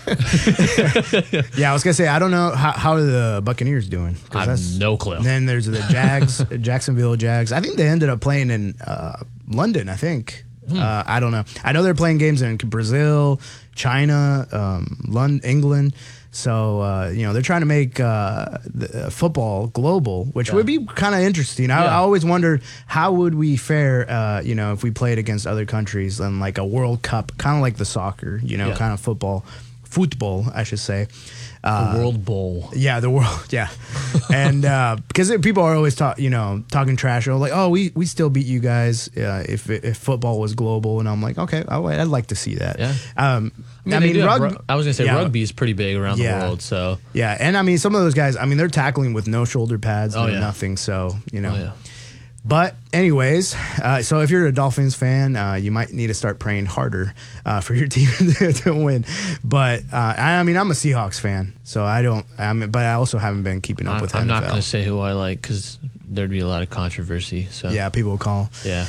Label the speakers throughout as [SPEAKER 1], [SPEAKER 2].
[SPEAKER 1] Yeah, I was gonna say I don't know how are the Buccaneers doing.
[SPEAKER 2] I have no clue.
[SPEAKER 1] Then there's the Jags, Jacksonville Jags. I think they ended up playing in London. I think. I don't know. I know they're playing games in Brazil, China, London, England. So they're trying to make the football global, which would be kind of interesting. I always wondered how would we fare, if we played against other countries in like a World Cup, kind of like the soccer, kind of football, I should say.
[SPEAKER 2] The World Bowl.
[SPEAKER 1] Yeah, the world. Yeah, and because people are always talking trash, like, oh, we still beat you guys if football was global, and I'm like, okay, I'd like to see that.
[SPEAKER 2] Yeah.
[SPEAKER 1] I mean,
[SPEAKER 2] I was gonna say rugby is pretty big around the world. So
[SPEAKER 1] yeah, and I mean, some of those guys, I mean, they're tackling with no shoulder pads, nothing. So But anyways, so if you're a Dolphins fan, you might need to start praying harder for your team to win. But I mean, I'm a Seahawks fan, so but I also haven't been keeping up with NFL.
[SPEAKER 2] I'm not going to say who I like because there'd be a lot of controversy. So
[SPEAKER 1] yeah, people will call.
[SPEAKER 2] Yeah.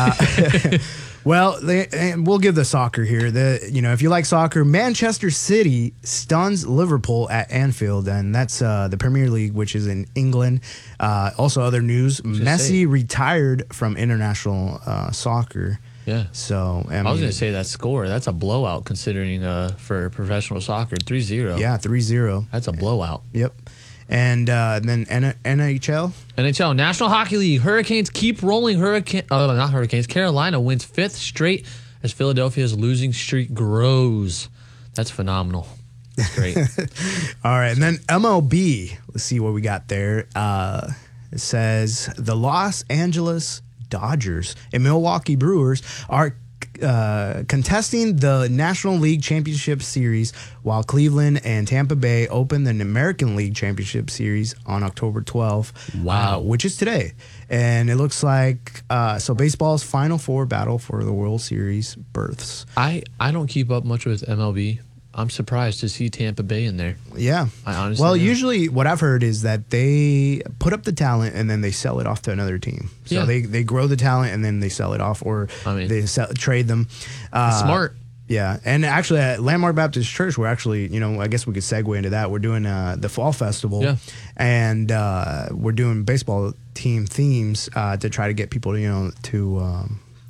[SPEAKER 1] Well, we'll give the soccer here. If you like soccer, Manchester City stuns Liverpool at Anfield, and that's the Premier League, which is in England. Also, other news: Messi retired from international soccer.
[SPEAKER 2] Yeah.
[SPEAKER 1] So
[SPEAKER 2] I was going to say that score. That's a blowout considering for professional soccer, 3-0.
[SPEAKER 1] Yeah, 3-0.
[SPEAKER 2] That's a blowout.
[SPEAKER 1] Yep. And then NHL?
[SPEAKER 2] NHL, National Hockey League. Hurricanes keep rolling. Carolina wins 5th straight as Philadelphia's losing streak grows. That's phenomenal. That's great.
[SPEAKER 1] All right. And then MLB. Let's see what we got there. It says the Los Angeles Dodgers and Milwaukee Brewers are contesting the National League Championship Series, while Cleveland and Tampa Bay open the American League Championship Series on October 12th.
[SPEAKER 2] Wow.
[SPEAKER 1] Which is today. And it looks like baseball's Final Four battle for the World Series berths.
[SPEAKER 2] I don't keep up much with MLB. I'm surprised to see Tampa Bay in there.
[SPEAKER 1] Yeah.
[SPEAKER 2] I honestly
[SPEAKER 1] Well, usually what I've heard is that they put up the talent and then they sell it off to another team. So they grow the talent and then they sell it off, or they trade them.
[SPEAKER 2] Smart.
[SPEAKER 1] Yeah. And actually at Landmark Baptist Church, we're actually, I guess we could segue into that. We're doing the Fall Festival.
[SPEAKER 2] Yeah.
[SPEAKER 1] And we're doing baseball team themes to try to get people to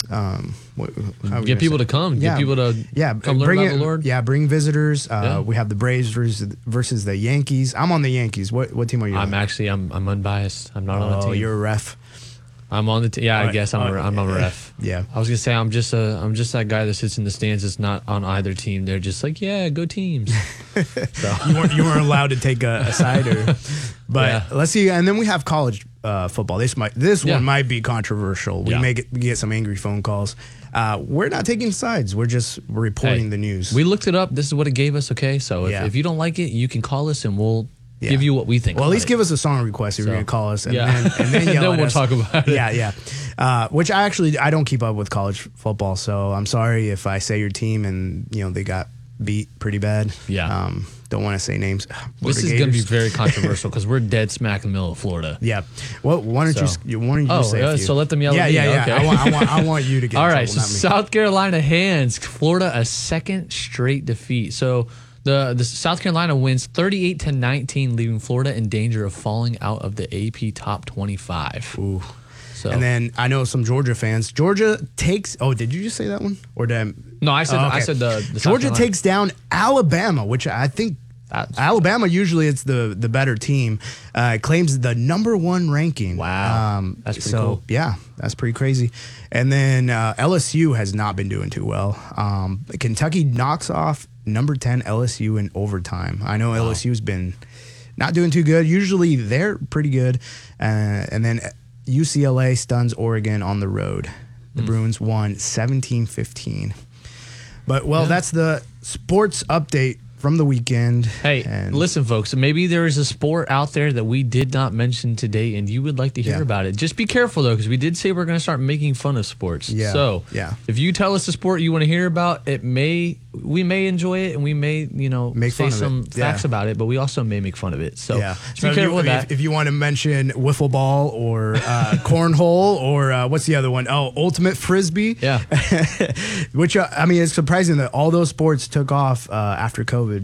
[SPEAKER 2] get people to come. Get people to come learn about the Lord.
[SPEAKER 1] Yeah, bring visitors. We have the Braves versus the Yankees. I'm on the Yankees. What team are you on?
[SPEAKER 2] I'm unbiased. I'm not on a team.
[SPEAKER 1] Oh, you're a ref.
[SPEAKER 2] I'm on the team. Yeah, I guess I'm a ref.
[SPEAKER 1] Yeah.
[SPEAKER 2] I was gonna say I'm just that guy that sits in the stands that's not on either team. They're just like, yeah, go teams. So
[SPEAKER 1] you weren't allowed to take a side, but let's see. And then we have college football. This one might be controversial. We get some angry phone calls. We're not taking sides. We're just reporting the news.
[SPEAKER 2] We looked it up. This is what it gave us. Okay, so if you don't like it, you can call us and we'll give you what we think.
[SPEAKER 1] Well, at least give us a song request if you're going to call us. And then
[SPEAKER 2] then we'll talk about it.
[SPEAKER 1] Yeah. Which I don't keep up with college football, so I'm sorry if I say your team and they got beat pretty bad.
[SPEAKER 2] Yeah.
[SPEAKER 1] Don't want to say names.
[SPEAKER 2] This is going to be very controversial because we're dead smack in the middle of Florida.
[SPEAKER 1] Yeah. Well, why don't you say a few?
[SPEAKER 2] So let them yell at me.
[SPEAKER 1] Yeah.
[SPEAKER 2] Okay.
[SPEAKER 1] I want you to get
[SPEAKER 2] all right.
[SPEAKER 1] in trouble,
[SPEAKER 2] So South Carolina hands Florida a second straight defeat. So the South Carolina wins 38-19, leaving Florida in danger of falling out of the AP Top 25.
[SPEAKER 1] Ooh.
[SPEAKER 2] So.
[SPEAKER 1] And then I know some Georgia fans. Georgia takes. Oh, did you just say that one? Or did I?
[SPEAKER 2] No, I said. I said the
[SPEAKER 1] Georgia takes down Alabama, which I think Alabama usually it's the better team. Claims the #1 ranking.
[SPEAKER 2] Wow, that's pretty cool.
[SPEAKER 1] Yeah, that's pretty crazy. And then LSU has not been doing too well. Kentucky knocks off number 10 LSU in overtime. I know LSU's been not doing too good. Usually they're pretty good. And then UCLA stuns Oregon on the road. The Bruins won 17-15. But, that's the sports update from the weekend.
[SPEAKER 2] Hey, listen, folks, maybe there is a sport out there that we did not mention today and you would like to hear about it. Just be careful, though, because we did say we're going to start making fun of sports.
[SPEAKER 1] Yeah.
[SPEAKER 2] So if you tell us a sport you want to hear about, we may enjoy it and we may, say some facts about it, but we also may make fun of it. So just be careful with that.
[SPEAKER 1] If you want to mention wiffle ball or cornhole or what's the other one? Oh, ultimate frisbee.
[SPEAKER 2] Yeah.
[SPEAKER 1] Which, it's surprising that all those sports took off after COVID.